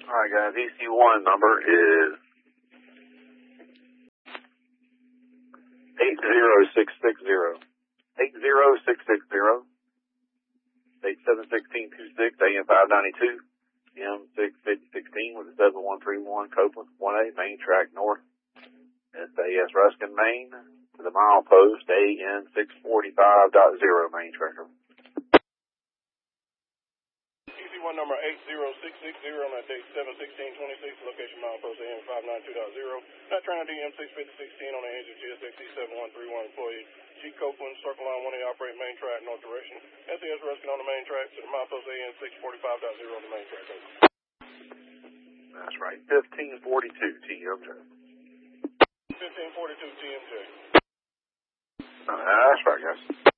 Alright guys, EC1 number is 80660. 80660. Date 7/16/26, AM 592, PM 65016 with a 7131 Copeland 1A, main track north. SAS Ruskin, Maine, to the milepost AN 645.0, main tracker. EC1 number 80660 on that date 7/16/26, location milepost AN 592.0. Not trying to DM 65016 on the engine GSXC 7131 employee. G Copeland, Circle Line 1A, operate main track north direction. SAS Ruskin on the main track to the milepost AN 645.0 on the main track. That's right, 1542 TMJ. 1542 TMJ. That's right, guys.